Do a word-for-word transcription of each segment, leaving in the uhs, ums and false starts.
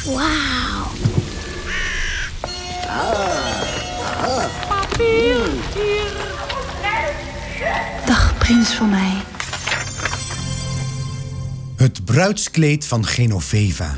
Wauw. Papier, hier. Dag, prins van mij. Het bruidskleed van Genoveva.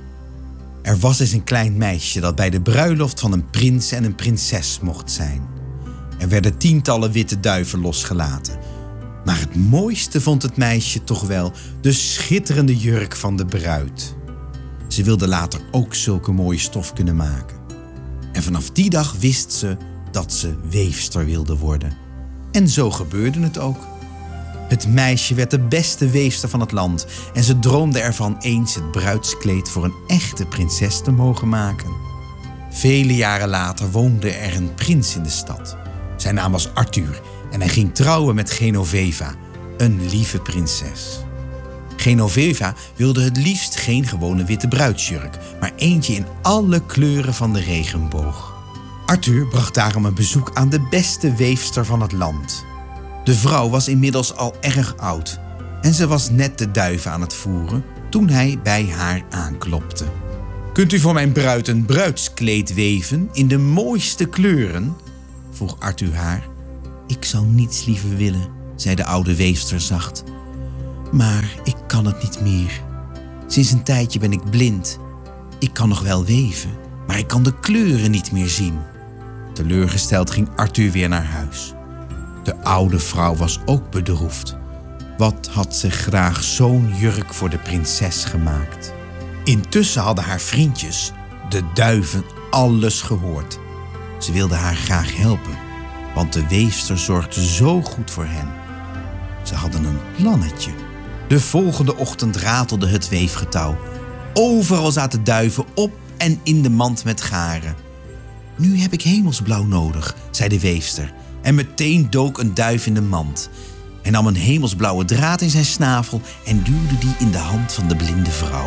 Er was eens een klein meisje dat bij de bruiloft van een prins en een prinses mocht zijn. Er werden tientallen witte duiven losgelaten. Maar het mooiste vond het meisje toch wel de schitterende jurk van de bruid. Ze wilde later ook zulke mooie stof kunnen maken. En vanaf die dag wist ze dat ze weefster wilde worden. En zo gebeurde het ook. Het meisje werd de beste weefster van het land en ze droomde ervan eens het bruidskleed voor een echte prinses te mogen maken. Vele jaren later woonde er een prins in de stad. Zijn naam was Arthur en hij ging trouwen met Genoveva, een lieve prinses. Genoveva wilde het liefst geen gewone witte bruidsjurk, maar eentje in alle kleuren van de regenboog. Arthur bracht daarom een bezoek aan de beste weefster van het land. De vrouw was inmiddels al erg oud en ze was net de duiven aan het voeren toen hij bij haar aanklopte. "Kunt u voor mijn bruid een bruidskleed weven in de mooiste kleuren?" vroeg Arthur haar. "Ik zou niets liever willen," zei de oude weefster zacht. "Maar ik kan het niet meer. Sinds een tijdje ben ik blind. Ik kan nog wel weven, maar ik kan de kleuren niet meer zien." Teleurgesteld ging Arthur weer naar huis. De oude vrouw was ook bedroefd. Wat had ze graag zo'n jurk voor de prinses gemaakt. Intussen hadden haar vriendjes, de duiven, alles gehoord. Ze wilden haar graag helpen, want de weefster zorgde zo goed voor hen. Ze hadden een plannetje. De volgende ochtend ratelde het weefgetouw. Overal zaten duiven op en in de mand met garen. "Nu heb ik hemelsblauw nodig," zei de weefster. En meteen dook een duif in de mand. Hij nam een hemelsblauwe draad in zijn snavel en duwde die in de hand van de blinde vrouw.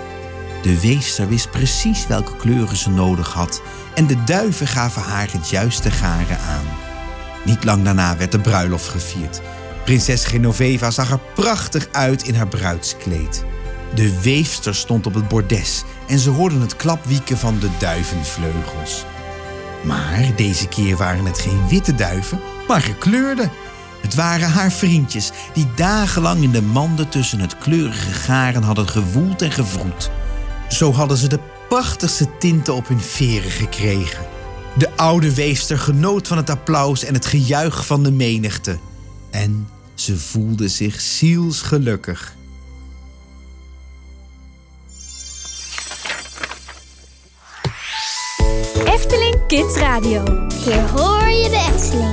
De weefster wist precies welke kleuren ze nodig had en de duiven gaven haar het juiste garen aan. Niet lang daarna werd de bruiloft gevierd. Prinses Genoveva zag er prachtig uit in haar bruidskleed. De weefster stond op het bordes en ze hoorden het klapwieken van de duivenvleugels. Maar deze keer waren het geen witte duiven, maar gekleurde. Het waren haar vriendjes die dagenlang in de manden tussen het kleurige garen hadden gewoeld en gewroet. Zo hadden ze de prachtigste tinten op hun veren gekregen. De oude weefster genoot van het applaus en het gejuich van de menigte. En ze voelde zich zielsgelukkig. Efteling Kids Radio. Hier hoor je de Efteling.